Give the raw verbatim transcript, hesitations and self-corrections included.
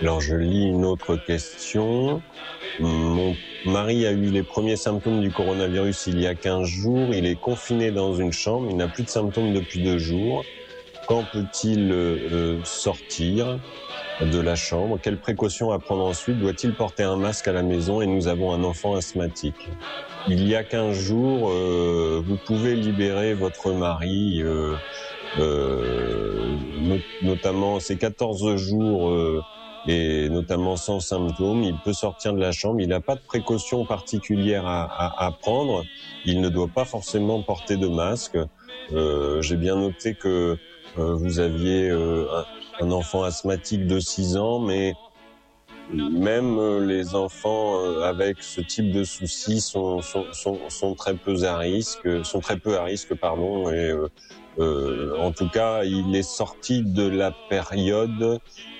Alors je lis une autre question. Mon mari a eu les premiers symptômes du coronavirus il y a quinze jours. Il est confiné dans une chambre. Il n'a plus de symptômes depuis deux jours. Quand peut-il euh, sortir de la chambre? Quelles précautions à prendre ensuite? Doit-il porter un masque à la maison? Et nous avons un enfant asthmatique. Il y a quinze jours, euh, vous pouvez libérer votre mari, euh, euh, not- notamment ces quatorze jours, euh, et notamment sans symptômes. Il peut sortir de la chambre. Il n'a pas de précautions particulières à, à, à prendre. Il ne doit pas forcément porter de masque. Euh, j'ai bien noté que euh, vous aviez euh, un, un enfant asthmatique de six ans, mais même euh, les enfants euh, avec ce type de soucis sont, sont, sont, sont très peu à risque, sont très peu à risque, pardon. Et euh, euh, en tout cas, il est sorti de la période